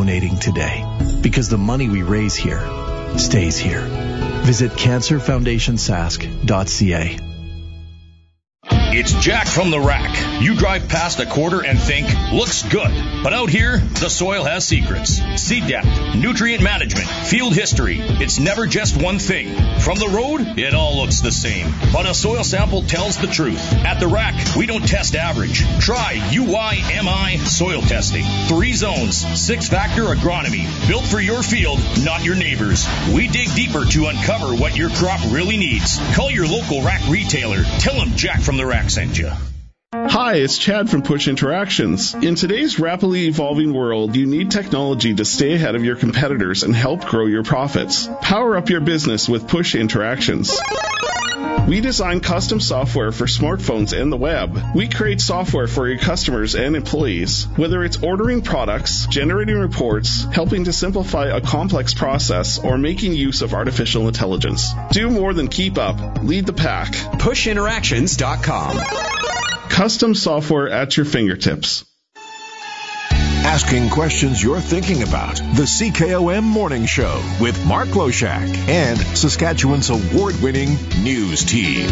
donating today, because the money we raise here stays here. Visit cancerfoundationsask.ca. It's Jack from the Rack. You drive past a quarter and think, looks good. But out here, the soil has secrets. Seed depth, nutrient management, field history. It's never just one thing. From the road, it all looks the same. But a soil sample tells the truth. At the Rack, we don't test average. Try UYMI soil testing. 3 zones, 6-factor agronomy. Built for your field, not your neighbor's. We dig deeper to uncover what your crop really needs. Call your local Rack retailer. Tell them Jack from the Rack sent you. Hi, it's Chad from Push Interactions. In today's rapidly evolving world, you need technology to stay ahead of your competitors and help grow your profits. Power up your business with Push Interactions. We design custom software for smartphones and the web. We create software for your customers and employees. Whether it's ordering products, generating reports, helping to simplify a complex process, or making use of artificial intelligence. Do more than keep up. Lead the pack. PushInteractions.com. Custom software at your fingertips. Asking questions you're thinking about. The CKOM Morning Show with Mark Loshak and Saskatchewan's award-winning news team.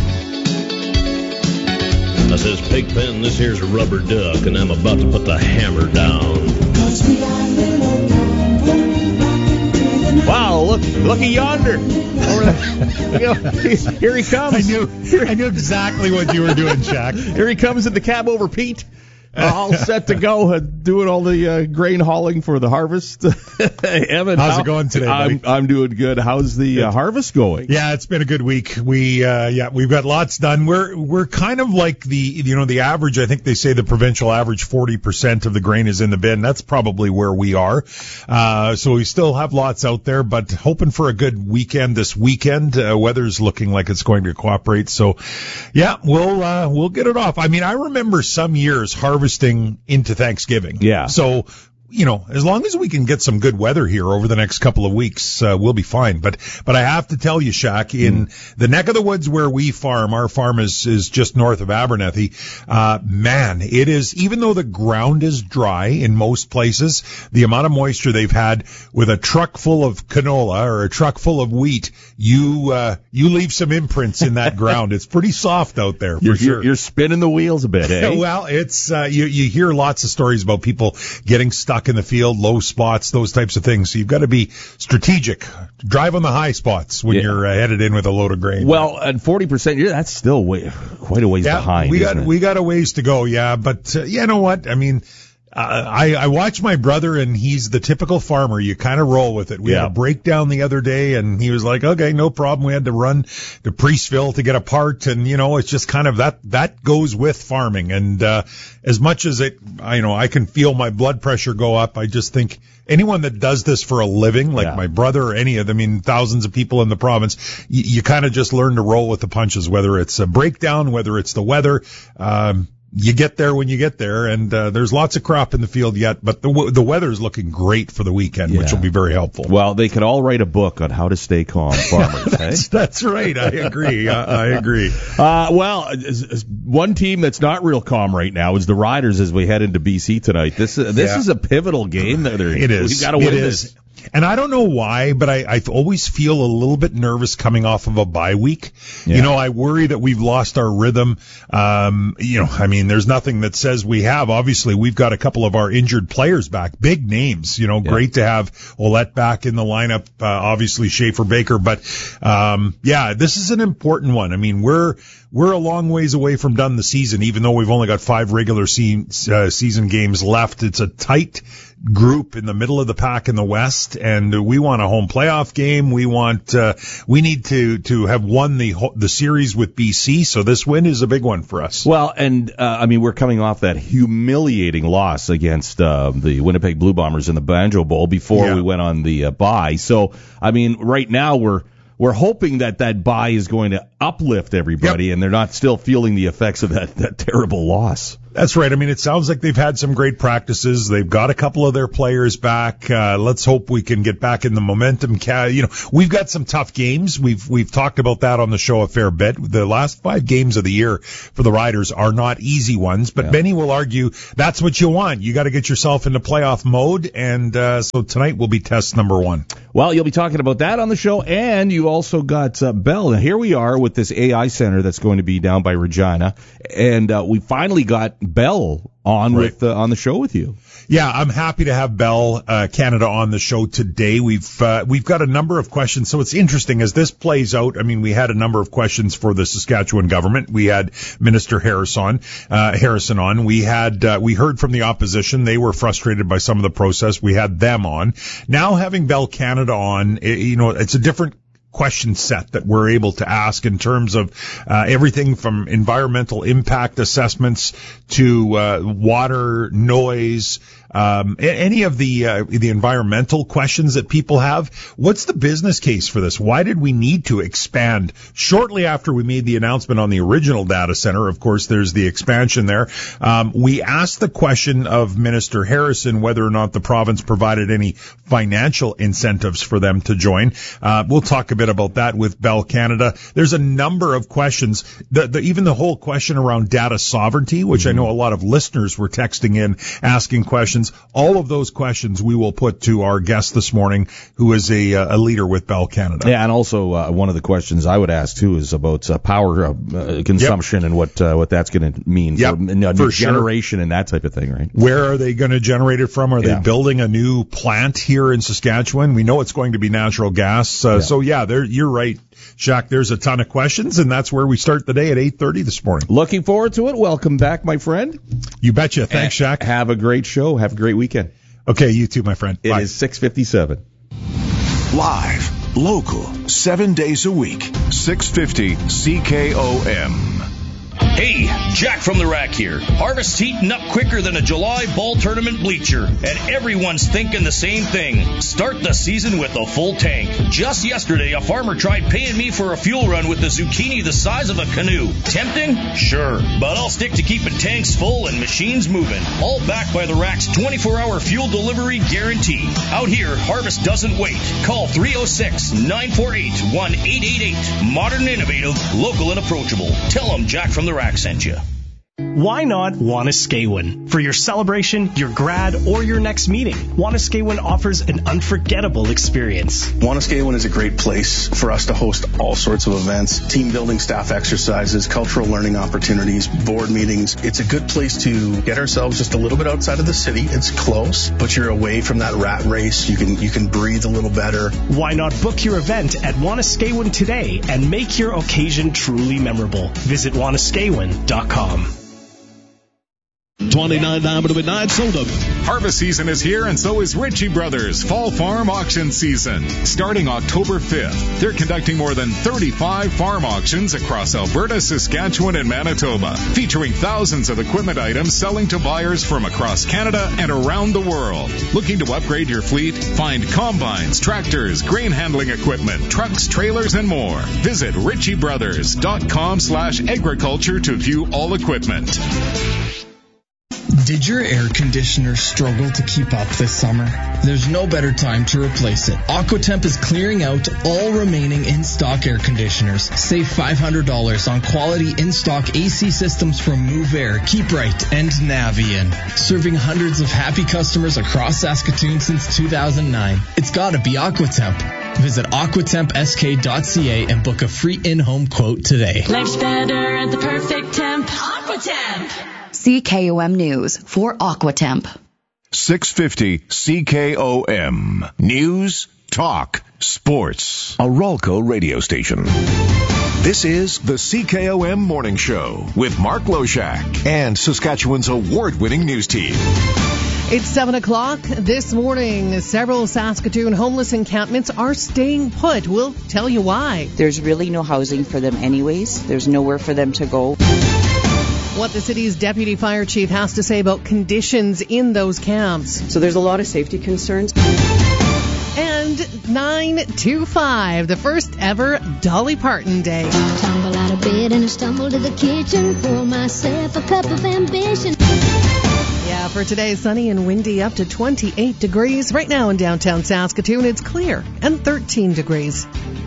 This is Pigpen, this here's a rubber duck, and I'm about to put the hammer down. Wow, looky yonder. Here he comes. I knew exactly what you were doing, Jack. Here he comes in the cab over Pete. All set to go, doing all the grain hauling for the harvest. Hey, Evan, how's it going today, buddy? I'm doing good. How's the harvest going? Yeah, it's been a good week. We've got lots done. We're kind of like the average. I think they say the provincial average 40% of the grain is in the bin. That's probably where we are. So we still have lots out there, but hoping for a good weekend this weekend. Weather's looking like it's going to cooperate. So yeah, we'll get it off. I mean, I remember some years harvesting into Thanksgiving. Yeah. So, as long as we can get some good weather here over the next couple of weeks, we'll be fine. But I have to tell you, Shaq, in the neck of the woods where we farm, our farm is just north of Abernethy. Man, it is, even though the ground is dry in most places, the amount of moisture they've had with a truck full of canola or a truck full of wheat, you leave some imprints in that ground. It's pretty soft out there for sure. You're spinning the wheels a bit, eh? Well, it's, you hear lots of stories about people getting stuck in the field, low spots, those types of things. So you've got to be strategic. Drive on the high spots when you're headed in with a load of grain. Well, at 40%, that's still quite a ways behind. We got a ways to go, yeah. But you know what? I mean, I watch my brother, and he's the typical farmer. You kind of roll with it. We had a breakdown the other day, and he was like, okay, no problem. We had to run to Priestville to get a part, and, it's just kind of that goes with farming. And as much as I can feel my blood pressure go up, I just think anyone that does this for a living, like my brother or any of them, thousands of people in the province, you kind of just learn to roll with the punches, whether it's a breakdown, whether it's the weather. You get there when you get there, and there's lots of crop in the field yet, but the weather is looking great for the weekend, which will be very helpful. Well, they could all write a book on how to stay calm, farmers. That's right. I agree. I agree. Well, one team that's not real calm right now is the Riders as we head into BC tonight. This is a pivotal game. It is. We've got to win this. And I don't know why, but I always feel a little bit nervous coming off of a bye week. Yeah. I worry that we've lost our rhythm. There's nothing that says we have. Obviously, we've got a couple of our injured players back, big names. Great to have Ouellette back in the lineup. Obviously, Schaefer Baker, but this is an important one. I mean, we're a long ways away from done the season, even though we've only got 5 regular season games left. It's a tight group in the middle of the pack in the West, and we want a home playoff game. We need to have won the series with BC, so this win is a big one for us. Well, and we're coming off that humiliating loss against the Winnipeg Blue Bombers in the Banjo Bowl before we went on the bye. So, right now we're hoping that bye is going to uplift everybody, and they're not still feeling the effects of that terrible loss. That's right. I mean, it sounds like they've had some great practices. They've got a couple of their players back. Let's hope we can get back in the momentum. We've got some tough games. We've talked about that on the show a fair bit. The last 5 games of the year for the Riders are not easy ones, but Benny will argue that's what you want. You got to get yourself into playoff mode, and so tonight will be test number 1. Well, you'll be talking about that on the show, and you also got Bell. Now, here we are with this AI center that's going to be down by Regina, and we finally got Bell on on the show with you. Yeah, I'm happy to have Bell Canada on the show today. We've got a number of questions, so it's interesting as this plays out. I mean, we had a number of questions for the Saskatchewan government. We had Minister Harrison on. We heard from the opposition. They were frustrated by some of the process. We had them on. Now having Bell Canada on, it's a different question set that we're able to ask in terms of everything from environmental impact assessments to water, noise, any of the environmental questions that people have. What's the business case for this? Why did we need to expand shortly after we made the announcement on the original data center? Of course, there's the expansion there. We asked the question of Minister Harrison whether or not the province provided any financial incentives for them to join. We'll talk a bit about that with Bell Canada. There's a number of questions. Even the whole question around data sovereignty, which I know a lot of listeners were texting in asking questions. All of those questions we will put to our guest this morning, who is a leader with Bell Canada. Yeah, and also one of the questions I would ask too is about power consumption and what that's going to mean for generation and that type of thing, right? Where are they going to generate it from? Are they building a new plant here in Saskatchewan? We know it's going to be natural gas. So you're right, Shaq. There's a ton of questions, and that's where we start the day at 8:30 this morning. Looking forward to it. Welcome back, my friend. You betcha. Thanks, Shaq. Have a great show. Have a great weekend. Okay, you too, my friend. It is 6:57. Live, local, 7 days a week, 650 CKOM. Hey, Jack from the Rack here. Harvest's heating up quicker than a July ball tournament bleacher, and everyone's thinking the same thing. Start the season with a full tank. Just yesterday, a farmer tried paying me for a fuel run with a zucchini the size of a canoe. Tempting? Sure. But I'll stick to keeping tanks full and machines moving. All backed by the Rack's 24-hour fuel delivery guarantee. Out here, Harvest doesn't wait. Call 306-948-1888. Modern, innovative, local, and approachable. Tell them Jack from the Rack sent you. Why not Wanuskewin? For your celebration, your grad, or your next meeting, Wanuskewin offers an unforgettable experience. Wanuskewin is a great place for us to host all sorts of events, team building, staff exercises, cultural learning opportunities, board meetings. It's a good place to get ourselves just a little bit outside of the city. It's close, but you're away from that rat race. You can breathe a little better. Why not book your event at Wanuskewin today and make your occasion truly memorable? Visit Wanuskewin.com. 29 Diamond to Midnight sold up. Harvest season is here, and so is Ritchie Brothers Fall Farm Auction Season. Starting October 5th, they're conducting more than 35 farm auctions across Alberta, Saskatchewan, and Manitoba, featuring thousands of equipment items selling to buyers from across Canada and around the world. Looking to upgrade your fleet? Find combines, tractors, grain handling equipment, trucks, trailers, and more. Visit ritchiebrothers.com/agriculture to view all equipment. Did your air conditioner struggle to keep up this summer? There's no better time to replace it. Aquatemp is clearing out all remaining in-stock air conditioners. Save $500 on quality in-stock AC systems from Move Air, Keep Right, and Navian. Serving hundreds of happy customers across Saskatoon since 2009. It's gotta be Aquatemp. Visit aquatempsk.ca and book a free in-home quote today. Life's better at the perfect temp. Aquatemp. CKOM News for Aquatemp. 650 CKOM. News, talk, sports. A Ralco radio station. This is the CKOM Morning Show with Mark Loshak and Saskatchewan's award-winning news team. It's 7 o'clock this morning. Several Saskatoon homeless encampments are staying put. We'll tell you why. There's really no housing for them anyways. There's nowhere for them to go. What the city's deputy fire chief has to say about conditions in those camps. So there's a lot of safety concerns. And 9:25, the first ever Dolly Parton Day. Tumble out of bed and I stumble to the kitchen, pour myself a cup of ambition. Yeah, for today, sunny and windy, up to 28 degrees. Right now in downtown Saskatoon, it's clear and 13 degrees.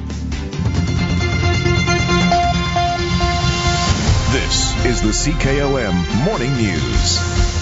This is the CKOM Morning News.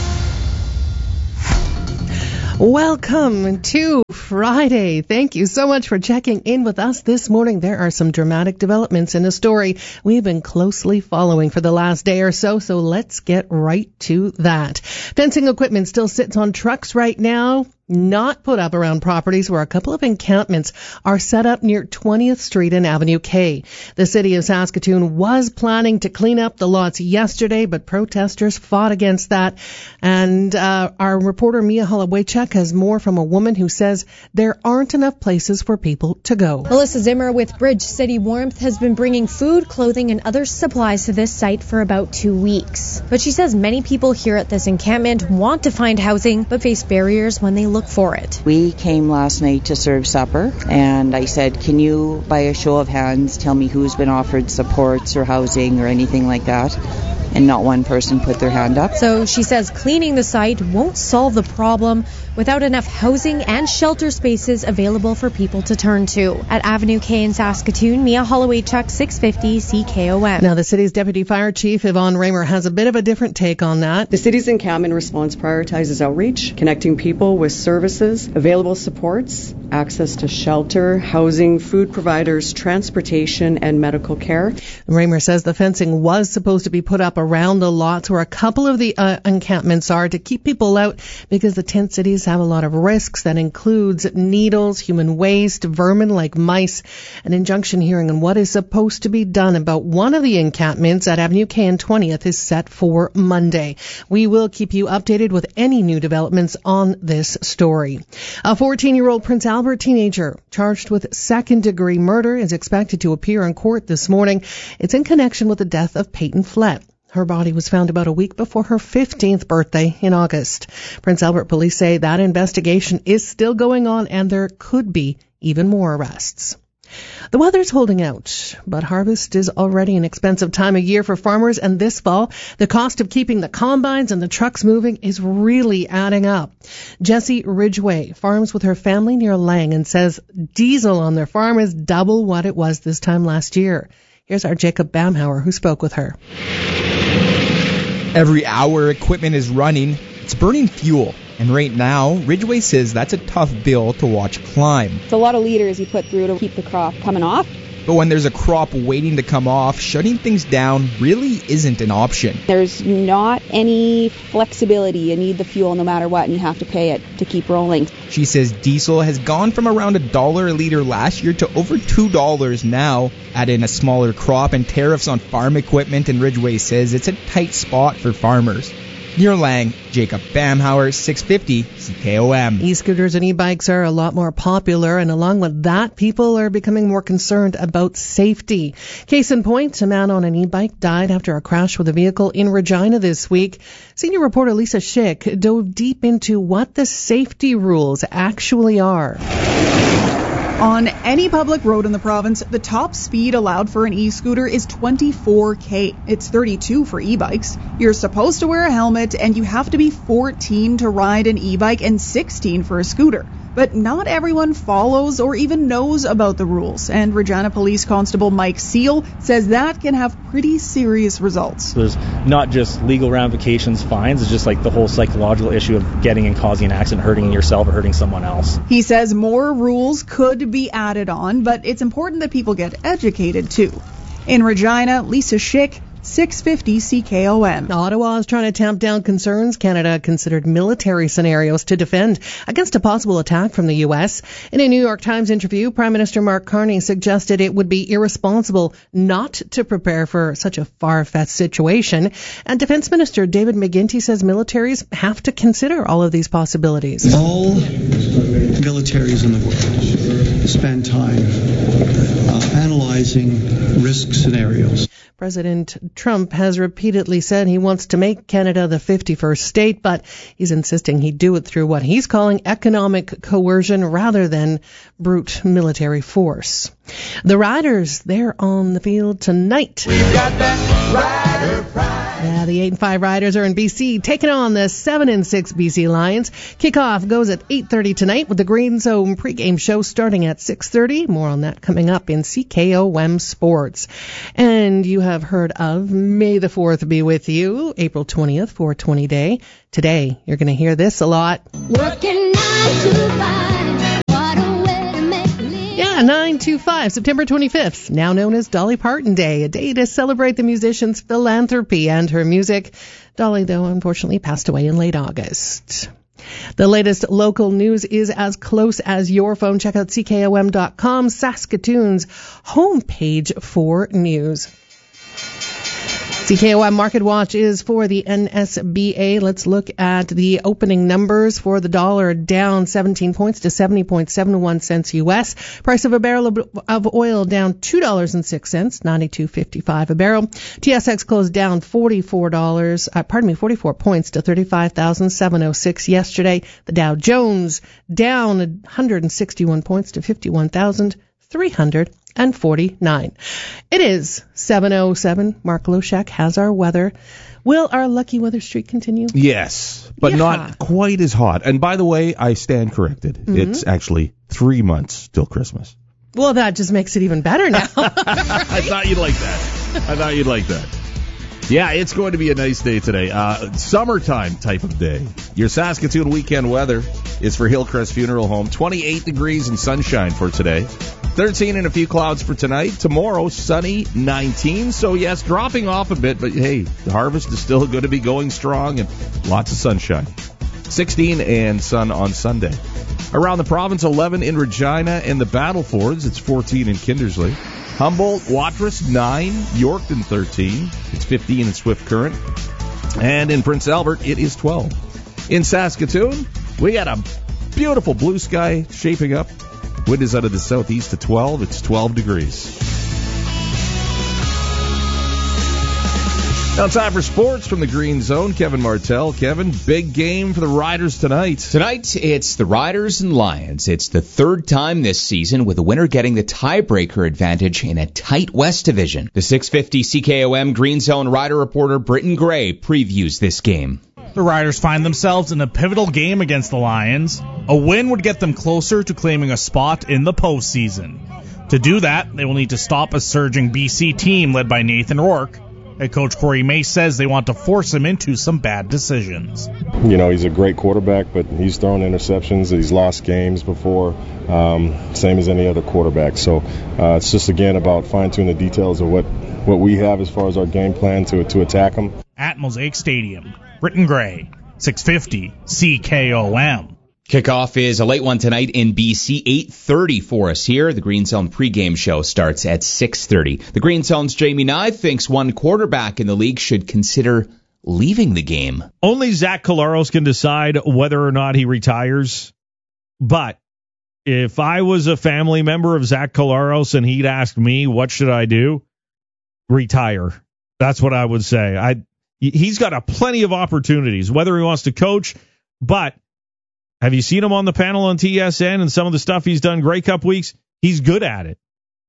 Welcome to Friday. Thank you so much for checking in with us this morning. There are some dramatic developments in a story we've been closely following for the last day or so let's get right to that. Fencing equipment still sits on trucks right now, not put up around properties where a couple of encampments are set up near 20th Street and Avenue K. The city of Saskatoon was planning to clean up the lots yesterday, but protesters fought against that. And our reporter Mia Holowaychuk has more from a woman who says there aren't enough places for people to go. Melissa Zimmer with Bridge City Warmth has been bringing food, clothing, and other supplies to this site for about 2 weeks. But she says many people here at this encampment want to find housing, but face barriers when they look for it. We came last night to serve supper, and I said, can you, by a show of hands, tell me who's been offered supports or housing or anything like that? And not one person put their hand up. So she says cleaning the site won't solve the problem without enough housing and shelter spaces available for people to turn to. At Avenue K in Saskatoon, Mia Holowaychuk, 650 CKOM. Now, the city's Deputy Fire Chief, Yvonne Raymer, has a bit of a different take on that. The city's encampment response prioritizes outreach, connecting people with services, available supports, access to shelter, housing, food providers, transportation, and medical care. Raymer says the fencing was supposed to be put up around the lots where a couple of the encampments are to keep people out because the tent cities have a lot of risks. That includes needles, human waste, vermin like mice. An injunction hearing on what is supposed to be done about one of the encampments at Avenue K and 20th is set for Monday. We will keep you updated with any new developments on this story. A 14-year-old Prince Albert teenager charged with second-degree murder is expected to appear in court this morning. It's in connection with the death of Peyton Flett. Her body was found about a week before her 15th birthday in August. Prince Albert police say that investigation is still going on and there could be even more arrests. The weather's holding out, but harvest is already an expensive time of year for farmers, and this fall, the cost of keeping the combines and the trucks moving is really adding up. Jessie Ridgway farms with her family near Lang and says diesel on their farm is double what it was this time last year. Here's our Jacob Bamhauer, who spoke with her. Every hour equipment is running, it's burning fuel. And right now, Ridgway says that's a tough bill to watch climb. It's a lot of liters you put through to keep the crop coming off. But when there's a crop waiting to come off, shutting things down really isn't an option. There's not any flexibility. You need the fuel no matter what, and you have to pay it to keep rolling. She says diesel has gone from around $1 a liter last year to over $2 now. Add in a smaller crop and tariffs on farm equipment, and Ridgway says it's a tight spot for farmers. Near Lang, Jacob Bamhauer, 650 CKOM. E-scooters and e-bikes are a lot more popular, and along with that, people are becoming more concerned about safety. Case in point, a man on an e-bike died after a crash with a vehicle in Regina this week. Senior reporter Lisa Schick dove deep into what the safety rules actually are. On any public road in the province, the top speed allowed for an e-scooter is 24 km. It's 32 for e-bikes. You're supposed to wear a helmet, and you have to be 14 to ride an e-bike and 16 for a scooter. But not everyone follows or even knows about the rules, and Regina Police Constable Mike Seal says that can have pretty serious results. There's not just legal ramifications, fines, it's just like the whole psychological issue of getting and causing an accident, hurting yourself or hurting someone else. He says more rules could be added on, but it's important that people get educated too. In Regina, Lisa Schick, 650 CKOM. Ottawa is trying to tamp down concerns Canada considered military scenarios to defend against a possible attack from the U.S. In a New York Times interview, Prime Minister Mark Carney suggested it would be irresponsible not to prepare for such a far-fetched situation. And Defense Minister David McGuinty says militaries have to consider all of these possibilities. All militaries in the world spend time analyzing risk scenarios. President Trump has repeatedly said he wants to make Canada the 51st state, but he's insisting he do it through what he's calling economic coercion rather than brute military force. The Riders, they're on the field tonight. We've got that Rider pride. Yeah, the 8-5 Riders are in BC, taking on the 7-6 BC Lions. Kickoff goes at 8:30 tonight with the Green Zone pregame show starting at 6:30. More on that coming up in CKOM Sports. And you have heard of May the 4th be with you, April 20th, 420 Day. Today, you're going to hear this a lot. Working 9 to 5. What a way to make a living. Yeah, 9/25, September 25th, now known as Dolly Parton Day, a day to celebrate the musician's philanthropy and her music. Dolly, though, unfortunately passed away in late August. The latest local news is as close as your phone. Check out CKOM.com, Saskatoon's homepage for news. CKOM Market Watch is for the NSBA. Let's look at the opening numbers for the dollar, down 17 points to 70.71 cents U.S. Price of a barrel of oil down $2.06, 92.55 a barrel. TSX closed down 44 points to 35,706 yesterday. The Dow Jones down 161 points to 51,349. It is 7:07. Mark Loshak has our weather. Will our lucky weather streak continue? Yes, but not quite as hot. And by the way, I stand corrected. Mm-hmm. It's actually 3 months till Christmas. Well, that just makes it even better now. I thought you'd like that. Yeah, it's going to be a nice day today. Summertime type of day. Your Saskatoon weekend weather is for Hillcrest Funeral Home. 28 degrees and sunshine for today. 13 and a few clouds for tonight. Tomorrow, sunny, 19. So, yes, dropping off a bit, but hey, the harvest is still going to be going strong and lots of sunshine. 16 and sun on Sunday. Around the province, 11 in Regina and the Battlefords. It's 14 in Kindersley. Humboldt, Watrous, 9. Yorkton, 13. It's 15 in Swift Current. And in Prince Albert, it is 12. In Saskatoon, we got a beautiful blue sky shaping up. Wind is out of the southeast to 12. It's 12 degrees. Now time for sports from the Green Zone. Kevin Martell. Kevin, big game for the Riders tonight. Tonight, it's the Riders and Lions. It's the third time this season, with the winner getting the tiebreaker advantage in a tight West Division. The 650 CKOM Green Zone Rider reporter Britton Gray previews this game. The Riders find themselves in a pivotal game against the Lions. A win would get them closer to claiming a spot in the postseason. To do that, they will need to stop a surging BC team led by Nathan Rourke. Head coach Corey Mace says they want to force him into some bad decisions. You know, he's a great quarterback, but he's thrown interceptions. He's lost games before, same as any other quarterback. So it's just, again, about fine-tuning the details of what we have as far as our game plan to attack him. At Mosaic Stadium, Britton Gray, 650 CKOM. Kickoff is a late one tonight in BC, 8:30 for us here. The Green Zone pregame show starts at 6:30. The Green Zone's Jamie Nye thinks one quarterback in the league should consider leaving the game. Only Zach Collaros can decide whether or not he retires. But if I was a family member of Zach Collaros and he'd ask me, what should I do? Retire. That's what I would say. He's got plenty of opportunities, whether he wants to coach, but have you seen him on the panel on TSN and some of the stuff he's done Grey Cup weeks? He's good at it.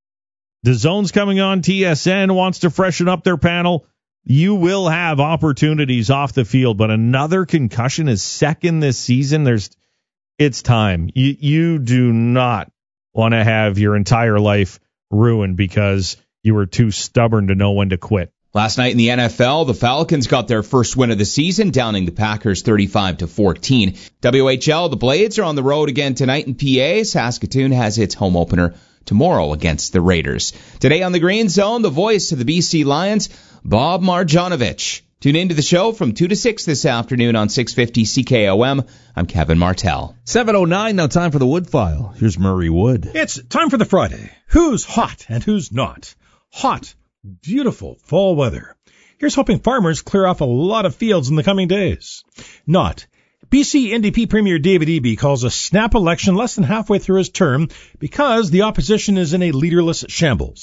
The Zone's coming on. TSN wants to freshen up their panel. You will have opportunities off the field, but another concussion is second this season. It's time. You do not want to have your entire life ruined because you were too stubborn to know when to quit. Last night in the NFL, the Falcons got their first win of the season, downing the Packers 35-14. WHL, the Blades are on the road again tonight in PA. Saskatoon has its home opener tomorrow against the Raiders. Today on the Green Zone, the voice of the BC Lions, Bob Marjanovic. Tune into the show from 2 to 6 this afternoon on 650 CKOM. I'm Kevin Martell. 7:09, now time for the Wood File. Here's Murray Wood. It's time for the Friday. Who's hot and who's not? Hot. Beautiful fall weather. Here's hoping farmers clear off a lot of fields in the coming days. Not. BC NDP Premier David Eby calls a snap election less than halfway through his term because the opposition is in a leaderless shambles.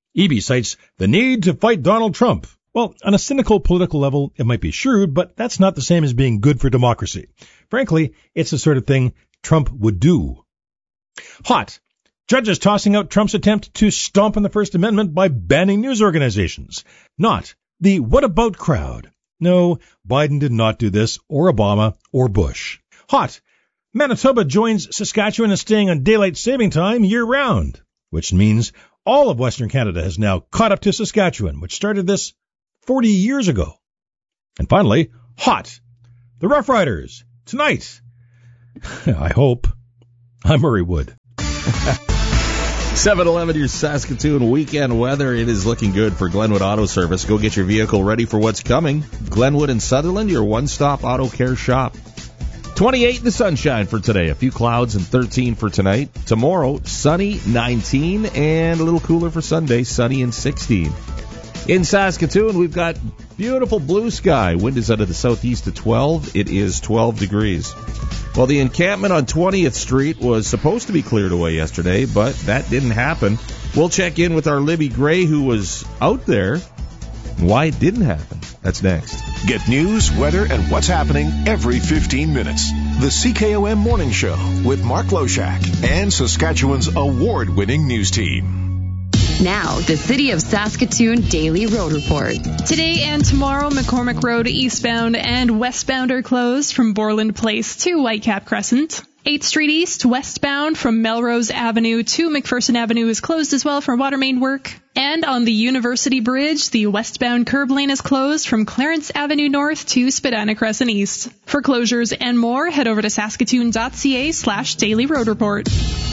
Eby cites the need to fight Donald Trump. Well, on a cynical political level, it might be shrewd, but that's not the same as being good for democracy. Frankly, it's the sort of thing Trump would do. Hot. Judges tossing out Trump's attempt to stomp on the First Amendment by banning news organizations. Not the what about crowd. No, Biden did not do this, or Obama, or Bush. Hot. Manitoba joins Saskatchewan in staying on daylight saving time year-round, which means all of Western Canada has now caught up to Saskatchewan, which started this 40 years ago. And finally, hot. The Rough Riders, tonight. I hope. I'm Murray Wood. 7-Eleven, your Saskatoon weekend weather. It is looking good for Glenwood Auto Service. Go get your vehicle ready for what's coming. Glenwood and Sutherland, your one-stop auto care shop. 28 in the sunshine for today. A few clouds and 13 for tonight. Tomorrow, sunny, 19, and a little cooler for Sunday, sunny and 16. In Saskatoon, we've got beautiful blue sky. Wind is out of the southeast at 12. It is 12 degrees. Well, the encampment on 20th Street was supposed to be cleared away yesterday, but that didn't happen. We'll check in with our Libby Gray, who was out there, and why it didn't happen. That's next. Get news, weather, and what's happening every 15 minutes. The CKOM Morning Show with Mark Loshak and Saskatchewan's award-winning news team. Now, the City of Saskatoon Daily Road Report. Today and tomorrow, McCormick Road eastbound and westbound are closed from Borland Place to Whitecap Crescent. 8th Street East westbound from Melrose Avenue to McPherson Avenue is closed as well for water main work. And on the University Bridge, the westbound curb lane is closed from Clarence Avenue North to Spadina Crescent East. For closures and more, head over to saskatoon.ca/Daily Road Report.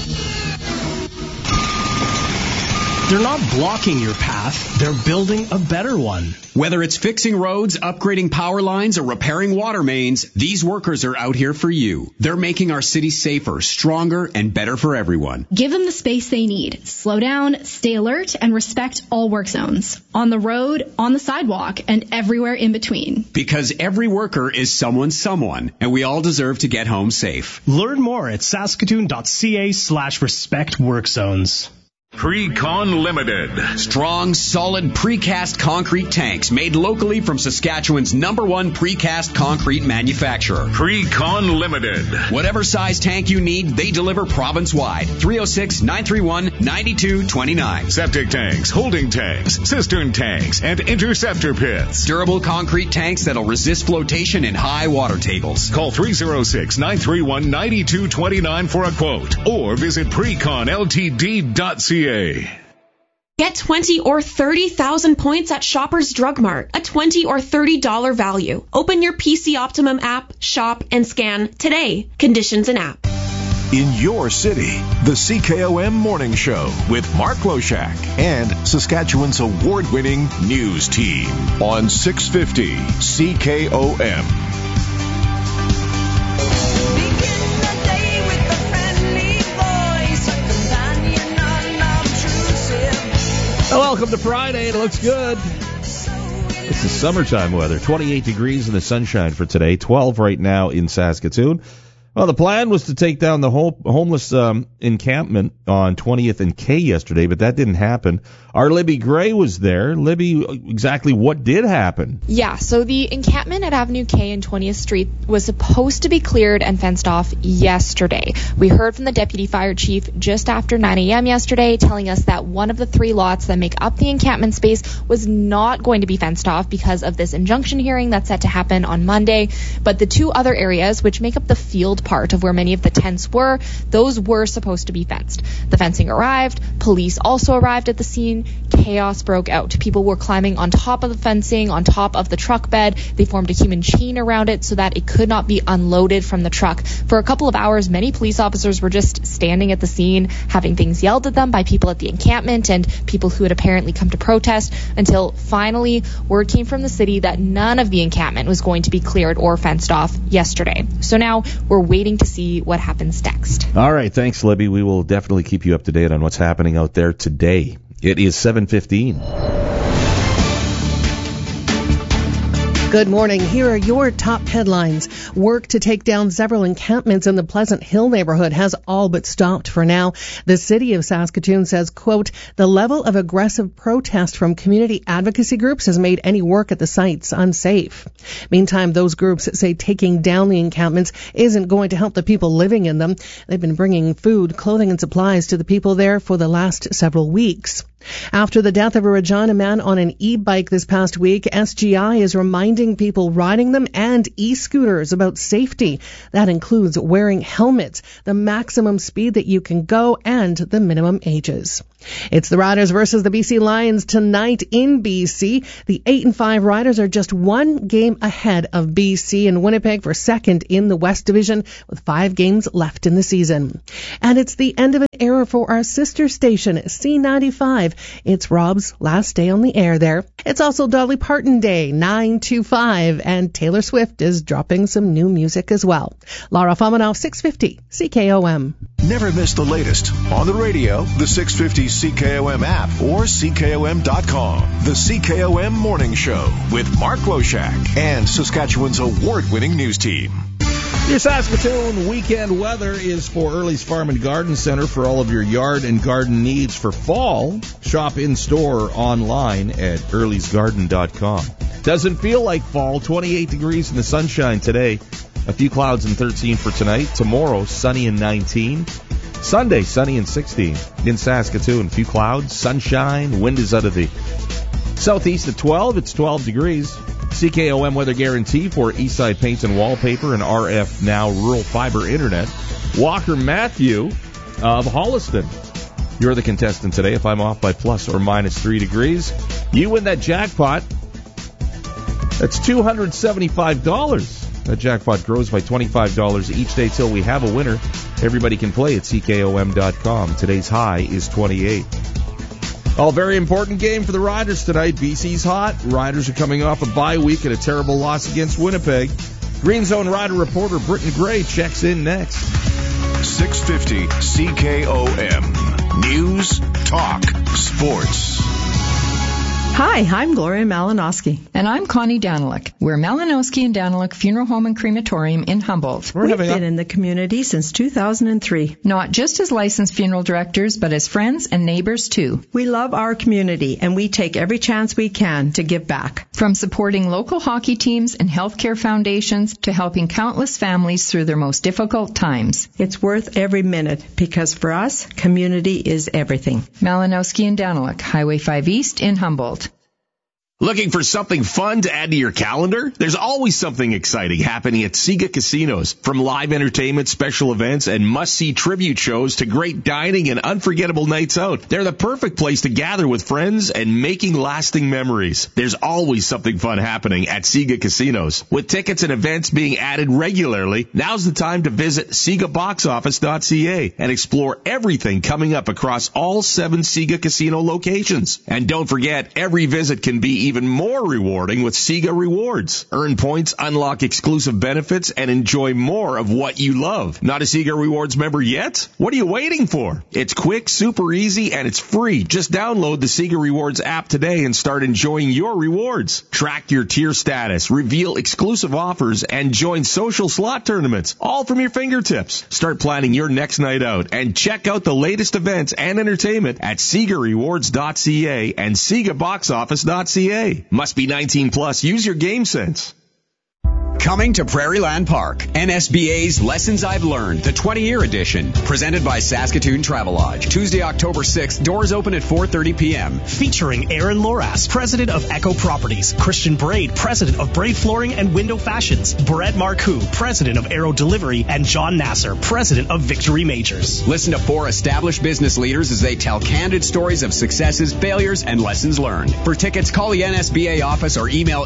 They're not blocking your path, they're building a better one. Whether it's fixing roads, upgrading power lines, or repairing water mains, these workers are out here for you. They're making our city safer, stronger, and better for everyone. Give them the space they need. Slow down, stay alert, and respect all work zones. On the road, on the sidewalk, and everywhere in between. Because every worker is someone, and we all deserve to get home safe. Learn more at saskatoon.ca/respect work zones. Precon Limited. Strong, solid precast concrete tanks made locally from Saskatchewan's #1 precast concrete manufacturer. Precon Limited. Whatever size tank you need, they deliver province-wide. 306-931-9229. Septic tanks, holding tanks, cistern tanks, and interceptor pits. Durable concrete tanks that'll resist flotation in high water tables. Call 306-931-9229 for a quote or visit preconltd.ca. Get 20 or 30,000 points at Shoppers Drug Mart, a $20 or $30 value. Open your PC Optimum app, shop, and scan today. Conditions and app. In your city, the CKOM Morning Show with Mark Loshak and Saskatchewan's award-winning news team on 650 CKOM. Welcome to Friday. It looks good. This is summertime weather. 28 degrees in the sunshine for today. 12 right now in Saskatoon. Well, the plan was to take down the homeless encampment on 20th and K yesterday, but that didn't happen. Our Libby Gray was there. Libby, exactly what did happen? Yeah, so the encampment at Avenue K and 20th Street was supposed to be cleared and fenced off yesterday. We heard from the deputy fire chief just after 9 a.m. yesterday telling us that one of the 3 lots that make up the encampment space was not going to be fenced off because of this injunction hearing that's set to happen on Monday. But the 2 other areas, which make up the field part of where many of the tents were, those were supposed to be fenced. The fencing arrived. Police also arrived at the scene. Chaos broke out. People were climbing on top of the fencing, on top of the truck bed. They formed a human chain around it so that it could not be unloaded from the truck. For a couple of hours, many police officers were just standing at the scene, having things yelled at them by people at the encampment and people who had apparently come to protest, until finally word came from the city that none of the encampment was going to be cleared or fenced off yesterday. So now we're waiting to see what happens next. All right, thanks, Libby. We will definitely keep you up to date on what's happening out there today. It is 7:15. Good morning. Here are your top headlines. Work to take down several encampments in the Pleasant Hill neighborhood has all but stopped for now. The city of Saskatoon says, quote, the level of aggressive protest from community advocacy groups has made any work at the sites unsafe. Meantime, those groups say taking down the encampments isn't going to help the people living in them. They've been bringing food, clothing, and supplies to the people there for the last several weeks. After the death of a Regina man on an e-bike this past week, SGI is reminding people riding them and e-scooters about safety. That includes wearing helmets, the maximum speed that you can go, and the minimum ages. It's the Riders versus the BC Lions tonight in BC. The 8-5 Riders are just one game ahead of BC and Winnipeg for second in the West Division with 5 games left in the season. And it's the end of an era for our sister station, C95. It's Rob's last day on the air there. It's also Dolly Parton Day, 9/25, and Taylor Swift is dropping some new music as well. Laura Fominov, 650 CKOM. Never miss the latest on the radio, the 650 CKOM app, or CKOM.com. The CKOM Morning Show with Mark Loshak and Saskatchewan's award-winning news team. Your Saskatoon weekend weather is for Early's Farm and Garden Center for all of your yard and garden needs for fall. Shop in-store online at earlysgarden.com. Doesn't feel like fall. 28 degrees in the sunshine today. A few clouds and 13 for tonight. Tomorrow, sunny and 19. Sunday, sunny and 16 in Saskatoon. A few clouds, sunshine, wind is out of the southeast at 12. It's 12 degrees. CKOM weather guarantee for Eastside Paint and Wallpaper and RF Now Rural Fiber Internet. Walker Matthew of Holliston. You're the contestant today. If I'm off by plus or minus 3 degrees, you win that jackpot. That's $275. That jackpot grows by $25 each day till we have a winner. Everybody can play at CKOM.com. Today's high is 28. Oh, very important game for the Riders tonight. BC's hot. Riders are coming off a bye week and a terrible loss against Winnipeg. Green Zone Rider reporter Britton Gray checks in next. 650 CKOM. News, talk, sports. Hi, I'm Gloria Malinowski. And I'm Connie Daniluk. We're Malinowski and Daniluk Funeral Home and Crematorium in Humboldt. We've been in the community since 2003. Not just as licensed funeral directors, but as friends and neighbors too. We love our community and we take every chance we can to give back. From supporting local hockey teams and healthcare foundations to helping countless families through their most difficult times. It's worth every minute because for us, community is everything. Malinowski and Daniluk, Highway 5 East in Humboldt. Looking for something fun to add to your calendar? There's always something exciting happening at Sega Casinos. From live entertainment, special events, and must-see tribute shows to great dining and unforgettable nights out. They're the perfect place to gather with friends and making lasting memories. There's always something fun happening at Sega Casinos. With tickets and events being added regularly, now's the time to visit SegaBoxOffice.ca and explore everything coming up across all 7 Sega Casino locations. And don't forget, every visit can be even more rewarding with Sega Rewards. Earn points, unlock exclusive benefits, and enjoy more of what you love. Not a Sega Rewards member yet? What are you waiting for? It's quick, super easy, and it's free. Just download the Sega Rewards app today and start enjoying your rewards. Track your tier status, reveal exclusive offers, and join social slot tournaments, all from your fingertips. Start planning your next night out and check out the latest events and entertainment at SegaRewards.ca and SegaBoxOffice.ca. Must be 19 plus. Use your game sense. Coming to Prairieland Park, NSBA's Lessons I've Learned, the 20-year edition, presented by Saskatoon Travelodge. Tuesday, October 6th, doors open at 4:30 p.m. Featuring Aaron Loras, president of Echo Properties, Christian Braid, president of Braid Flooring and Window Fashions, Brett Marcoux, president of Aero Delivery, and John Nasser, president of Victory Majors. Listen to 4 established business leaders as they tell candid stories of successes, failures, and lessons learned. For tickets, call the NSBA office or email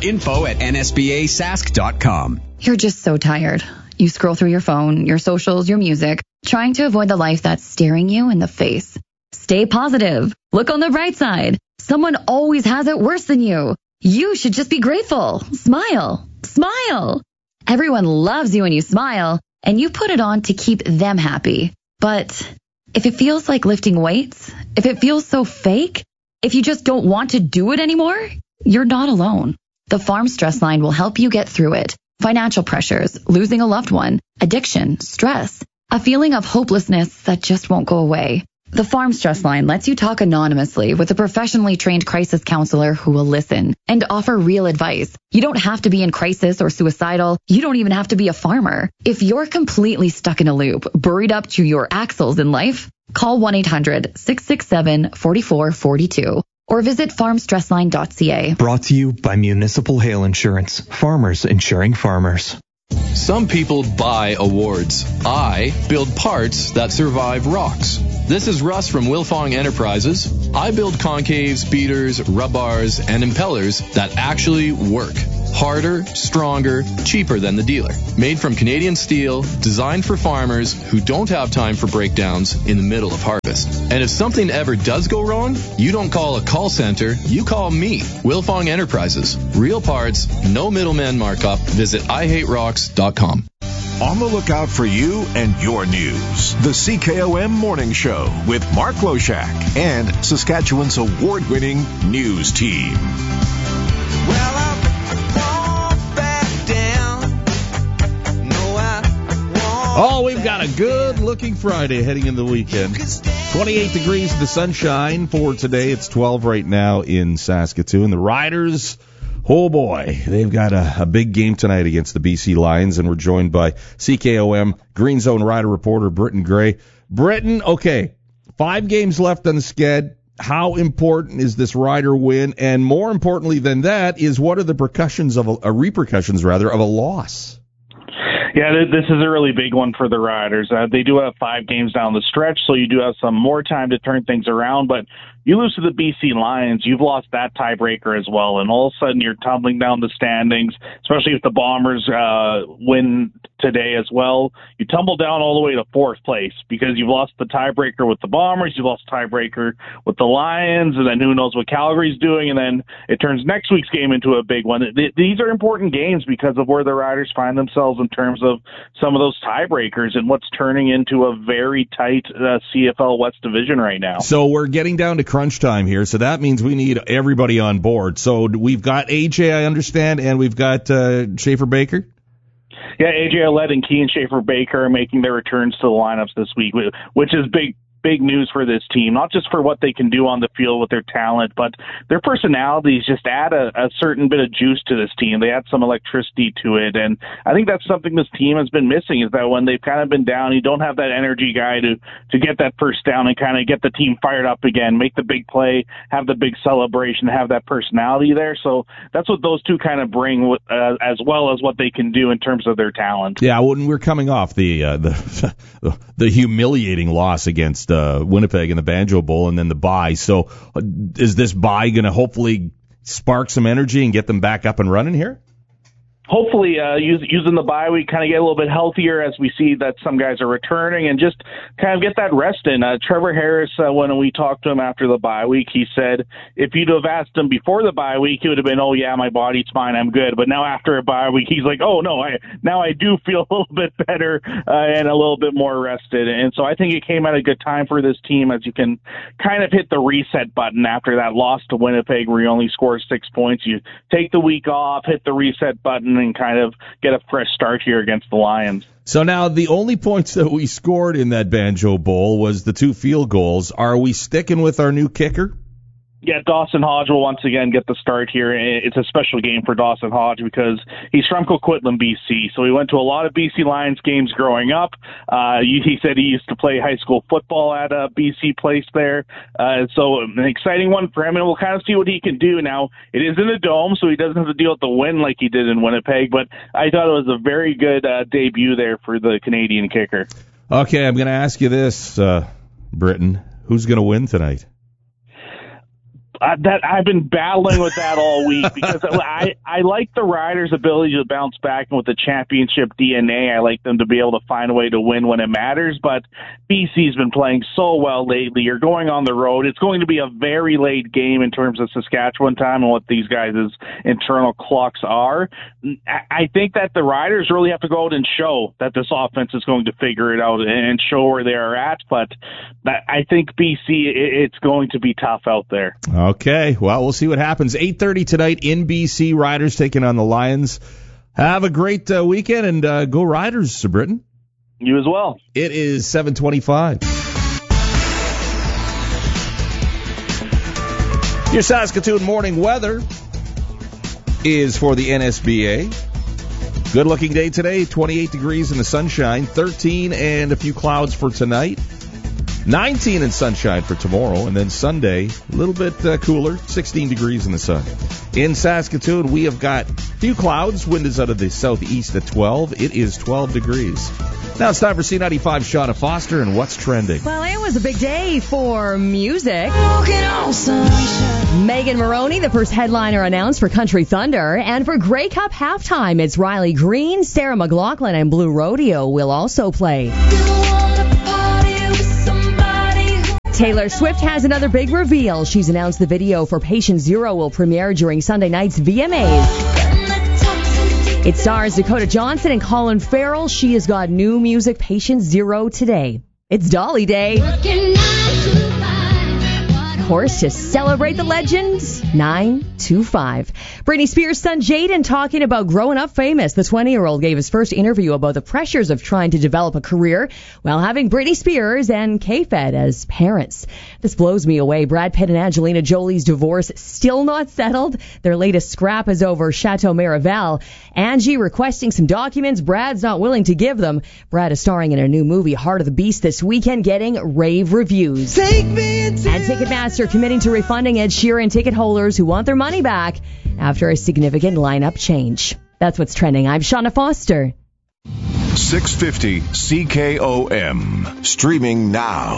info@nsbasask.com. You're just so tired. You scroll through your phone, your socials, your music, trying to avoid the life that's staring you in the face. Stay positive. Look on the bright side. Someone always has it worse than you. You should just be grateful. Smile. Smile. Everyone loves you when you smile, and you put it on to keep them happy. But if it feels like lifting weights, if it feels so fake, if you just don't want to do it anymore, you're not alone. The Farm Stress Line will help you get through it. Financial pressures, losing a loved one, addiction, stress, a feeling of hopelessness that just won't go away. The Farm Stress Line lets you talk anonymously with a professionally trained crisis counselor who will listen and offer real advice. You don't have to be in crisis or suicidal. You don't even have to be a farmer. If you're completely stuck in a loop, buried up to your axles in life, call 1-800-667-4442 or visit farmstressline.ca. Brought to you by Municipal Hail Insurance. Farmers insuring farmers. Some people buy awards. I build parts that survive rocks. This is Russ from Wilfong Enterprises. I build concaves, beaters, rub bars, and impellers that actually work. Harder, stronger, cheaper than the dealer. Made from Canadian steel, designed for farmers who don't have time for breakdowns in the middle of harvest. And if something ever does go wrong, you don't call a call center, you call me, Wilfong Enterprises. Real parts, no middleman markup. Visit IHateRocks.com. On the lookout for you and your news. The CKOM Morning Show with Mark Loshak and Saskatchewan's award-winning news team. Oh, we've got a good-looking Friday heading into the weekend. 28 degrees, the sunshine for today. It's 12 right now in Saskatoon. The Riders, oh boy, they've got a big game tonight against the BC Lions, and we're joined by CKOM Green Zone Rider reporter Britton Gray. Britton, okay, 5 games left on the sched. How important is this Rider win? And more importantly than that is what are the repercussions of a loss? Yeah, this is a really big one for the Riders. They do have 5 games down the stretch, so you do have some more time to turn things around. But you lose to the BC Lions, you've lost that tiebreaker as well, and all of a sudden you're tumbling down the standings, especially if the Bombers win today as well. You tumble down all the way to 4th place because you've lost the tiebreaker with the Bombers, you've lost the tiebreaker with the Lions, and then who knows what Calgary's doing, and then it turns next week's game into a big one. These are important games because of where the Riders find themselves in terms of some of those tiebreakers and what's turning into a very tight CFL West division right now. So we're getting down to crunch time here, so that means we need everybody on board. So we've got AJ, I understand, and we've got Schaefer Baker. Yeah, AJ Ouellette and Kean Schaefer Baker are making their returns to the lineups this week, which is big news for this team, not just for what they can do on the field with their talent, but their personalities just add a certain bit of juice to this team. They add some electricity to it, and I think that's something this team has been missing, is that when they've kind of been down, you don't have that energy guy to get that first down and kind of get the team fired up again, make the big play, have the big celebration, have that personality there. So that's what those two kind of bring, as well as what they can do in terms of their talent. Yeah, when we're coming off the humiliating loss against Winnipeg in the Banjo Bowl and then the bye. So is this bye going to hopefully spark some energy and get them back up and running here? Hopefully, using the bye week, kind of get a little bit healthier as we see that some guys are returning and just kind of get that rest in. Trevor Harris, when we talked to him after the bye week, he said if you'd have asked him before the bye week, he would have been, oh, yeah, my body's fine, I'm good. But now after a bye week, he's like, oh, no, now I do feel a little bit better and a little bit more rested. And so I think it came at a good time for this team as you can kind of hit the reset button after that loss to Winnipeg where you only scored 6 points. You take the week off, hit the reset button, and kind of get a fresh start here against the Lions. So now the only points that we scored in that Banjo Bowl was the 2 field goals. Are we sticking with our new kicker? Yeah, Dawson Hodge will once again get the start here. It's a special game for Dawson Hodge because he's from Coquitlam, BC. So he went to a lot of BC Lions games growing up. He said he used to play high school football at a BC place there. So an exciting one for him, and we'll kind of see what he can do. Now, it is in the Dome, so he doesn't have to deal with the wind like he did in Winnipeg, but I thought it was a very good debut there for the Canadian kicker. Okay, I'm going to ask you this, Britton. Who's going to win tonight? That I've been battling with that all week because I like the Riders' ability to bounce back, and with the championship DNA, I like them to be able to find a way to win when it matters. But BC's been playing so well lately. You're going on the road. It's going to be a very late game in terms of Saskatchewan time and what these guys' internal clocks are. I think that the Riders really have to go out and show that this offense is going to figure it out and show where they are at. But I think BC, it's going to be tough out there. Okay, well, we'll see what happens. 8:30 tonight in BC. Riders taking on the Lions. Have a great weekend, and go Riders, Britton. You as well. It is 7:25. Your Saskatoon morning weather is for the NSBA. Good looking day today, 28 degrees in the sunshine, 13 and a few clouds for tonight, 19 in sunshine for tomorrow, and then Sunday, a little bit cooler, 16 degrees in the sun. In Saskatoon, we have got a few clouds, wind is out of the southeast at 12. It is 12 degrees. Now it's time for C95 Shauna Foster and What's Trending. Well, it was a big day for music. Megan Moroney, the first headliner announced for Country Thunder. And for Grey Cup halftime, it's Riley Green, Sarah McLachlan, and Blue Rodeo will also play. Taylor Swift has another big reveal. She's announced the video for Patient Zero will premiere during Sunday night's VMAs. It stars Dakota Johnson and Colin Farrell. She has got new music, Patient Zero, today. It's Dolly Day. Of course, to celebrate the legends, 925. Britney Spears' son Jaden talking about growing up famous. The 20-year-old gave his first interview about the pressures of trying to develop a career while having Britney Spears and K-Fed as parents. This blows me away. Brad Pitt and Angelina Jolie's divorce still not settled. Their latest scrap is over Chateau Miraval. Angie requesting some documents. Brad's not willing to give them. Brad is starring in a new movie, Heart of the Beast, this weekend, getting rave reviews. And Ticketmaster committing to refunding Ed Sheeran ticket holders who want their money back after a significant lineup change. That's what's trending. I'm Shauna Foster. 650 CKOM. Streaming now.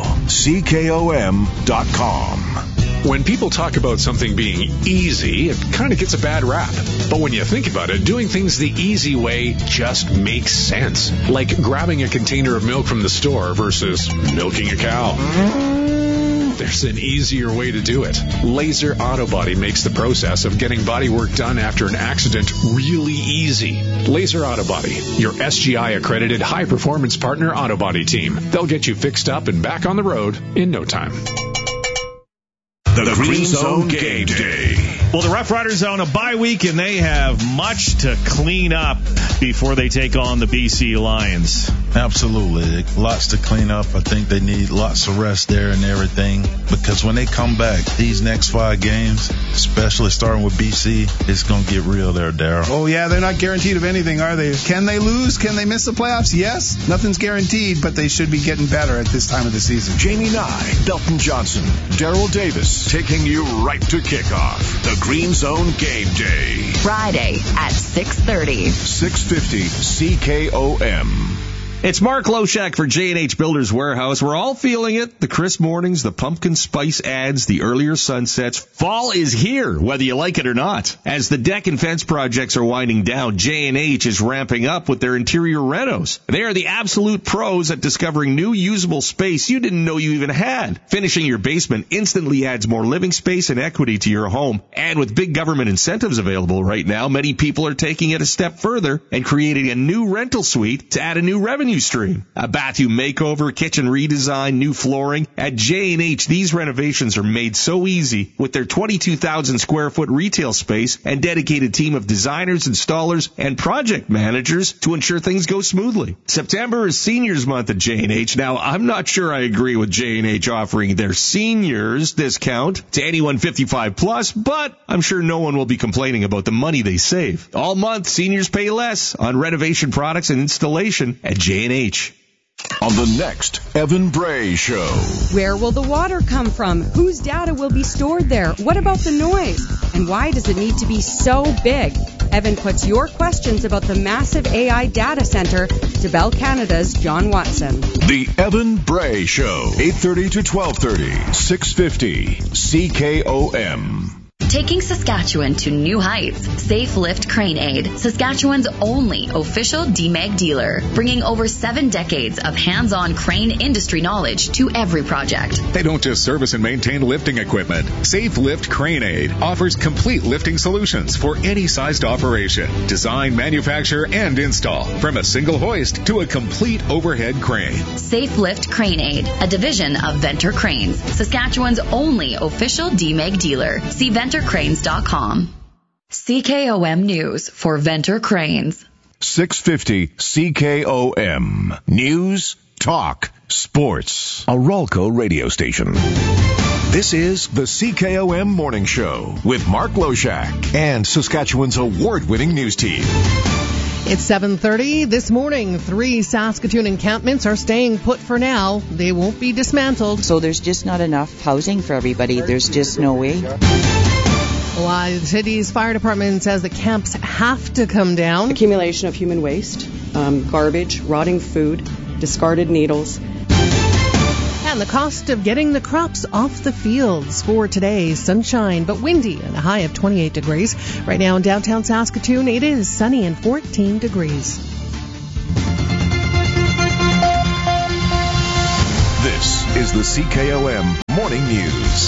CKOM.com. When people talk about something being easy, it kind of gets a bad rap. But when you think about it, doing things the easy way just makes sense. Like grabbing a container of milk from the store versus milking a cow. There's an easier way to do it. Laser Auto Body makes the process of getting body work done after an accident really easy. Laser Auto Body, your SGI accredited high performance partner auto body team. They'll get you fixed up and back on the road in no time. The Green Zone Game Day. Well, the Rough Riders are on a bye week, and they have much to clean up before they take on the BC Lions. Absolutely. Lots to clean up. I think they need lots of rest there and everything. Because when they come back, these next 5 games, especially starting with BC, it's going to get real there, Darryl. Oh, yeah, they're not guaranteed of anything, are they? Can they lose? Can they miss the playoffs? Yes. Nothing's guaranteed, but they should be getting better at this time of the season. Jamie Nye, Belton Johnson, Daryl Davis, taking you right to kickoff. The Green Zone Game Day. Friday at 6:30. 650 CKOM. It's Mark Loshak for J&H Builders Warehouse. We're all feeling it. The crisp mornings, the pumpkin spice ads, the earlier sunsets. Fall is here, whether you like it or not. As the deck and fence projects are winding down, J&H is ramping up with their interior renos. They are the absolute pros at discovering new usable space you didn't know you even had. Finishing your basement instantly adds more living space and equity to your home. And with big government incentives available right now, many people are taking it a step further and creating a new rental suite to add a new revenue stream. A bathroom makeover, kitchen redesign, new flooring. At J&H, these renovations are made so easy with their 22,000 square foot retail space and dedicated team of designers, installers, and project managers to ensure things go smoothly. September is Seniors Month at J&H. Now, I'm not sure I agree with J&H offering their seniors discount to anyone 55 plus, but I'm sure no one will be complaining about the money they save. All month, seniors pay less on renovation products and installation at J&H. On the next Evan Bray Show. Where will the water come from? Whose data will be stored there? What about the noise? And why does it need to be so big? Evan puts your questions about the massive AI data center to Bell Canada's John Watson. The Evan Bray Show, 8:30 to 12:30, 650 CKOM. Taking Saskatchewan to new heights. Safe Lift Crane Aid, Saskatchewan's only official DMAG dealer, bringing over 7 decades of hands-on crane industry knowledge to every project. They don't just service and maintain lifting equipment. Safe Lift Crane Aid offers complete lifting solutions for any sized operation. Design, manufacture, and install, from a single hoist to a complete overhead crane. Safe Lift Crane Aid, a division of Venter Cranes, Saskatchewan's only official DMAG dealer. See VenterCranes.com. CKOM News for Venter Cranes. 650 CKOM. News, talk, sports. A Ralco radio station. This is the CKOM Morning Show with Mark Loshak and Saskatchewan's award-winning news team. It's 7:30 this morning. 3 Saskatoon encampments are staying put for now. They won't be dismantled. So there's just not enough housing for everybody. There's just no way. Why the city's fire department says the camps have to come down. Accumulation of human waste, garbage, rotting food, discarded needles. And the cost of getting the crops off the fields. For today, sunshine but windy and a high of 28 degrees. Right now in downtown Saskatoon, it is sunny and 14 degrees. This is the CKOM Morning News.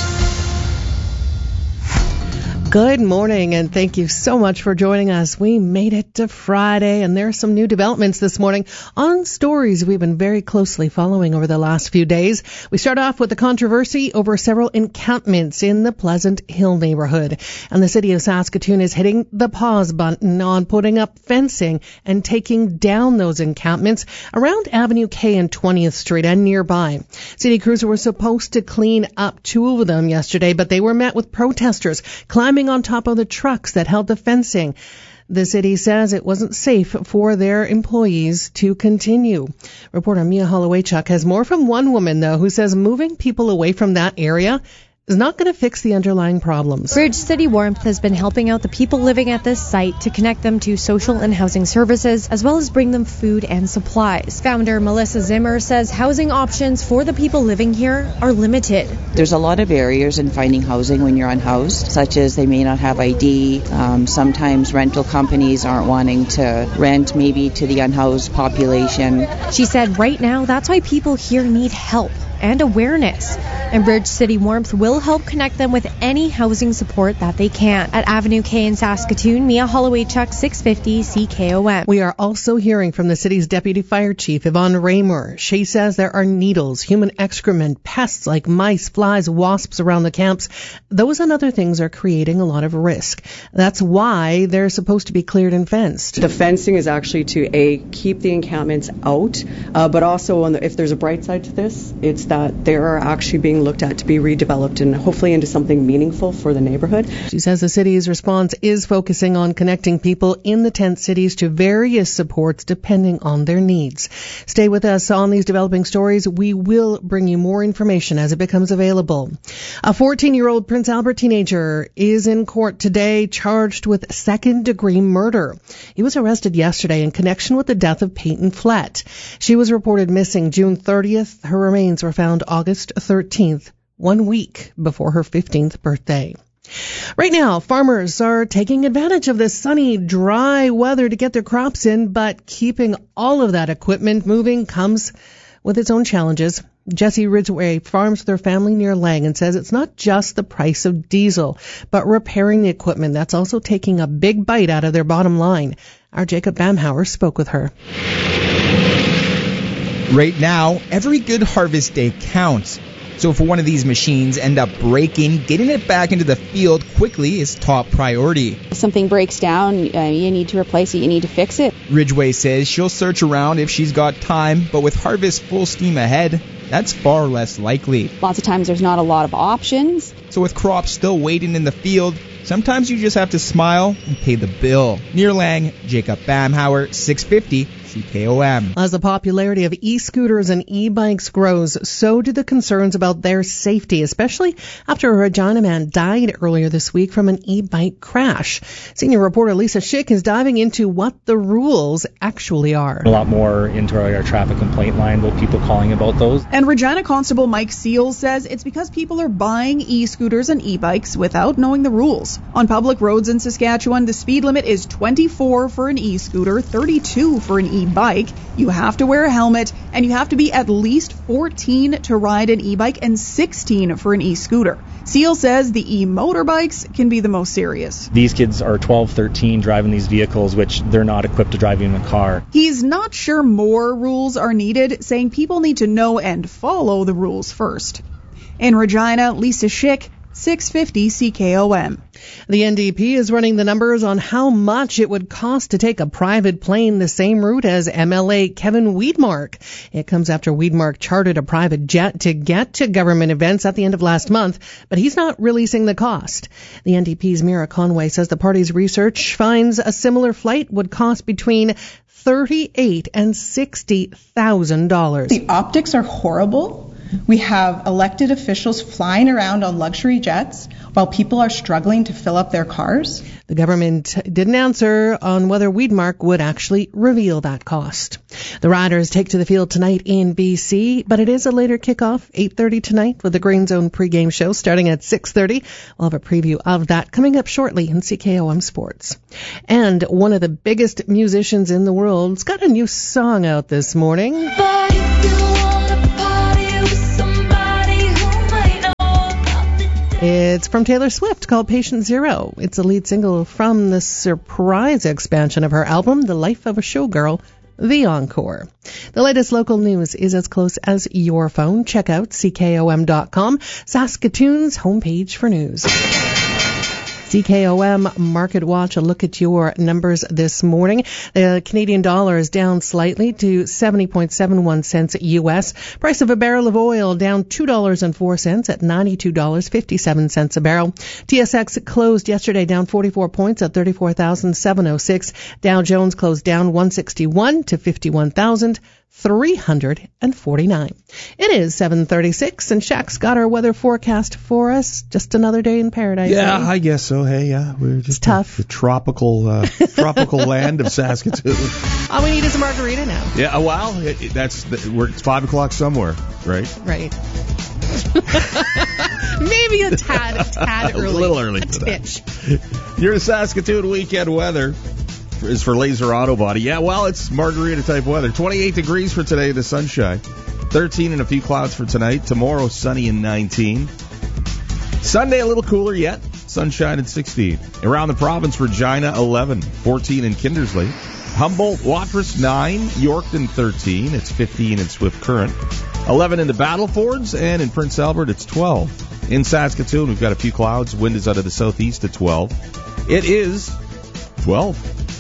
Good morning, and thank you so much for joining us. We made it to Friday, and there are some new developments this morning on stories we've been very closely following over the last few days. We start off with the controversy over several encampments in the Pleasant Hill neighborhood, and the city of Saskatoon is hitting the pause button on putting up fencing and taking down those encampments around Avenue K and 20th Street and nearby. City crews were supposed to clean up 2 of them yesterday, but they were met with protesters climbing on top of the trucks that held the fencing. The city says it wasn't safe for their employees to continue. Reporter Mia Holowaychuk has more from one woman, though, who says moving people away from that area is not going to fix the underlying problems. Bridge City Warmth has been helping out the people living at this site to connect them to social and housing services, as well as bring them food and supplies. Founder Melissa Zimmer says housing options for the people living here are limited. There's a lot of barriers in finding housing when you're unhoused, such as they may not have ID. Sometimes rental companies aren't wanting to rent maybe to the unhoused population. She said right now that's why people here need help and awareness. And Bridge City Warmth will help connect them with any housing support that they can. At Avenue K in Saskatoon, Mia Holowaychuk, 650 CKOM. We are also hearing from the city's deputy fire chief, Yvonne Raymer. She says there are needles, human excrement, pests like mice, flies, wasps around the camps. Those and other things are creating a lot of risk. That's why they're supposed to be cleared and fenced. The fencing is actually to, keep the encampments out, but also if there's a bright side to this, it's that they are actually being looked at to be redeveloped and hopefully into something meaningful for the neighborhood. She says the city's response is focusing on connecting people in the tent cities to various supports depending on their needs. Stay with us on these developing stories. We will bring you more information as it becomes available. A 14-year-old Prince Albert teenager is in court today charged with second-degree murder. He was arrested yesterday in connection with the death of Peyton Flett. She was reported missing June 30th. Her remains were found August 13th, 1 week before her 15th birthday. Right now, farmers are taking advantage of this sunny, dry weather to get their crops in, but keeping all of that equipment moving comes with its own challenges. Jesse Ridgway farms with her family near Lang and says it's not just the price of diesel, but repairing the equipment that's also taking a big bite out of their bottom line. Our Jacob Bamhauer spoke with her. Right now, every good harvest day counts. So if one of these machines end up breaking, getting it back into the field quickly is top priority. If something breaks down, you need to replace it, you need to fix it. Ridgway says she'll search around if she's got time, but with harvest full steam ahead, that's far less likely. Lots of times there's not a lot of options. So with crops still waiting in the field, sometimes you just have to smile and pay the bill. Near Lang, Jacob Bamhauer, 650 CKOM. As the popularity of e-scooters and e-bikes grows, so do the concerns about their safety, especially after a Regina man died earlier this week from an e-bike crash. Senior reporter Lisa Schick is diving into what the rules actually are. A lot more into our traffic complaint line about people calling about those. And Regina Constable Mike Seals says it's because people are buying e-scooters and e-bikes without knowing the rules. hours. On public roads in Saskatchewan, the speed limit is 24 for an e-scooter, 32 for an e-bike. You have to wear a helmet, and you have to be at least 14 to ride an e-bike and 16 for an e-scooter. Seal says the e-motorbikes can be the most serious. These kids are 12, 13 driving these vehicles, which they're not equipped to drive in a car. He's not sure more rules are needed, saying people need to know and follow the rules first. In Regina, Lisa Schick, 650 CKOM. The NDP is running the numbers on how much it would cost to take a private plane the same route as MLA Kevin Weidmark. It comes after Weidmark chartered a private jet to get to government events at the end of last month, but he's not releasing the cost. The NDP's Mira Conway says the party's research finds a similar flight would cost between $38,000 and $60,000. The optics are horrible. We have elected officials flying around on luxury jets while people are struggling to fill up their cars. The government didn't answer on whether Weidmark would actually reveal that cost. The Riders take to the field tonight in BC, but it is a later kickoff, 8:30 tonight, with the Green Zone pregame show starting at 6:30. We'll have a preview of that coming up shortly in CKOM Sports. And one of the biggest musicians in the world's got a new song out this morning. But if you wanna party with somebody who might know about the It's from Taylor Swift, called Patient Zero. It's a lead single from the surprise expansion of her album, The Life of a Showgirl, The Encore. The latest local news is as close as your phone. Check out CKOM.com, Saskatoon's homepage for news. CKOM Market Watch, a look at your numbers this morning. The Canadian dollar is down slightly to 70.71 cents U.S. Price of a barrel of oil down $2.04 at $92.57 a barrel. TSX closed yesterday down 44 points at 34,706. Dow Jones closed down 161 to 51,349. It is 7:36, and Shaq's got our weather forecast for us. Just another day in paradise. Yeah, eh? I guess so. Hey, yeah, we're just tough. The tropical land of Saskatoon. All we need is a margarita now. Yeah, well, it's 5 o'clock somewhere, right? Right. Maybe a tad early. A little early a for titch. that. Your Saskatoon weekend weather is for Laser Auto Body. Yeah, well, it's margarita type weather. 28 degrees for today, the sunshine. 13 and a few clouds for tonight. Tomorrow, sunny and 19. Sunday, a little cooler yet. Sunshine at 16. Around the province, Regina, 11. 14 in Kindersley. Humboldt, Watrous, 9. Yorkton, 13. It's 15 in Swift Current. 11 in the Battlefords, and in Prince Albert, it's 12. In Saskatoon, we've got a few clouds. Wind is out of the southeast at 12. It is 12.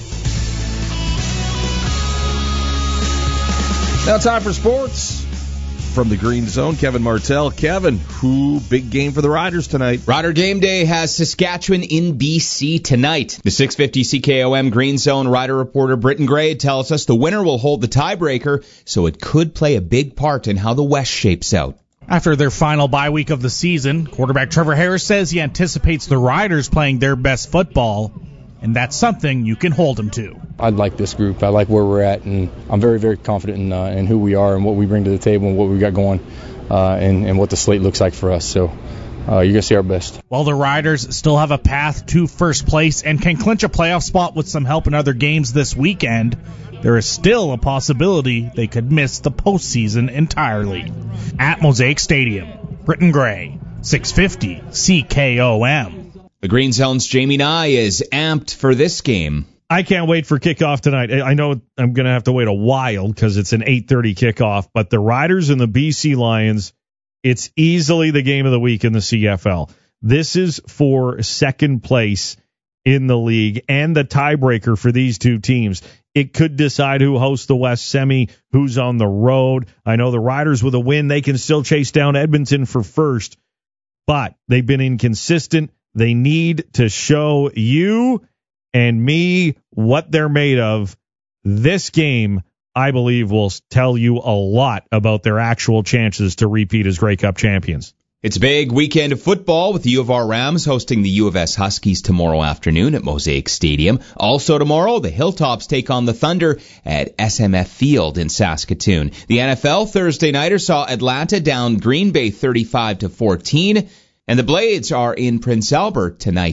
Now time for sports. From the Green Zone, Kevin Martell. Kevin, big game for the Riders tonight? Rider Game Day has Saskatchewan in BC tonight. The 650 CKOM Green Zone Rider reporter Britton Gray tells us the winner will hold the tiebreaker, so it could play a big part in how the West shapes out. After their final bye week of the season, quarterback Trevor Harris says he anticipates the Riders playing their best football, and that's something you can hold them to. I like this group. I like where we're at, and I'm very, very confident in who we are and what we bring to the table and what we got going and what the slate looks like for us. So you're going to see our best. While the Riders still have a path to first place and can clinch a playoff spot with some help in other games this weekend, there is still a possibility they could miss the postseason entirely. At Mosaic Stadium, Britton Gray, 650 CKOM. The Green Zone's Jamie Nye is amped for this game. I can't wait for kickoff tonight. I know I'm going to have to wait a while because it's an 8:30 kickoff, but the Riders and the BC Lions, it's easily the game of the week in the CFL. This is for second place in the league and the tiebreaker for these two teams. It could decide who hosts the West Semi, who's on the road. I know the Riders with a win, they can still chase down Edmonton for first, but they've been inconsistent. They need to show you and me what they're made of. This game, I believe, will tell you a lot about their actual chances to repeat as Grey Cup champions. It's a big weekend of football with the U of R Rams hosting the U of S Huskies tomorrow afternoon at Mosaic Stadium. Also tomorrow, the Hilltops take on the Thunder at SMF Field in Saskatoon. The NFL Thursday nighter saw Atlanta down Green Bay 35-14. And the Blades are in Prince Albert tonight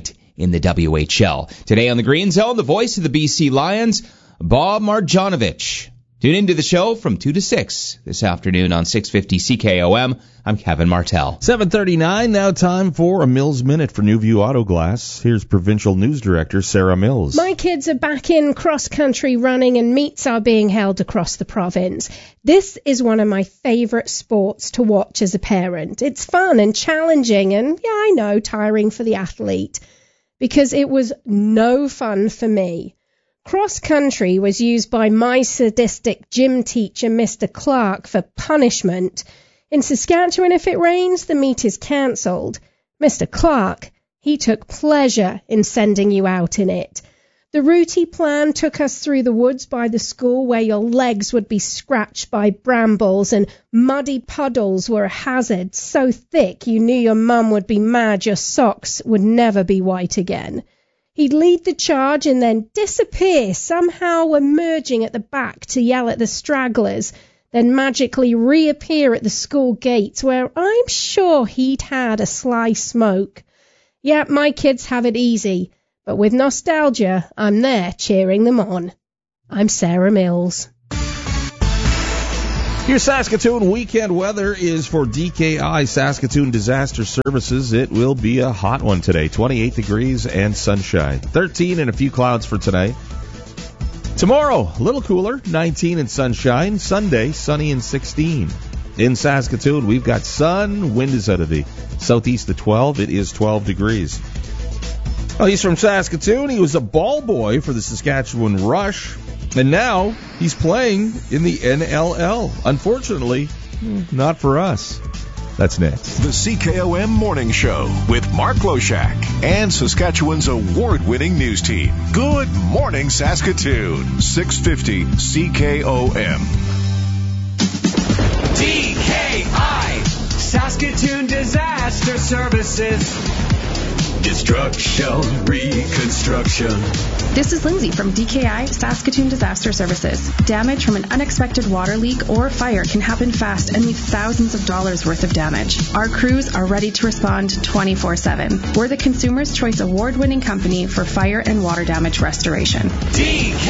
in the WHL. Today on the Green Zone, the voice of the BC Lions, Bob Marjanovic. Tune into the show from 2 to 6 this afternoon on 650 CKOM. I'm Kevin Martell. 7:39, now time for a Mills Minute for Newview Auto Glass. Here's Provincial News Director Sarah Mills. My kids are back in cross-country running and meets are being held across the province. This is one of my favourite sports to watch as a parent. It's fun and challenging and, yeah, I know, tiring for the athlete. Because it was no fun for me. Cross-country was used by my sadistic gym teacher, Mr. Clark, for punishment. In Saskatchewan, if it rains, the meet is cancelled. Mr. Clark, he took pleasure in sending you out in it. The route he planned took us through the woods by the school where your legs would be scratched by brambles and muddy puddles were a hazard so thick you knew your mum would be mad your socks would never be white again. He'd lead the charge and then disappear, somehow emerging at the back to yell at the stragglers, then magically reappear at the school gates where I'm sure he'd had a sly smoke. Yep, my kids have it easy, but with nostalgia, I'm there cheering them on. I'm Sarah Mills. Your Saskatoon weekend weather is for DKI Saskatoon Disaster Services. It will be a hot one today, 28 degrees and sunshine. 13 and a few clouds for tonight. Tomorrow, a little cooler, 19 and sunshine. Sunday, sunny and 16. In Saskatoon, we've got sun. Wind is out of the southeast to 12. It is 12 degrees. Well, he's from Saskatoon. He was a ball boy for the Saskatchewan Rush. And now he's playing in the NLL. Unfortunately, not for us. That's next. The CKOM Morning Show with Mark Loshak and Saskatchewan's award-winning news team. Good morning, Saskatoon. 650 CKOM. DKI, Saskatoon Disaster Services. Destruction, reconstruction. This is Lindsay from DKI Saskatoon Disaster Services. Damage from an unexpected water leak or fire can happen fast and leave thousands of dollars worth of damage. Our crews are ready to respond 24/7. We're the Consumer's Choice award-winning company for fire and water damage restoration. DKI.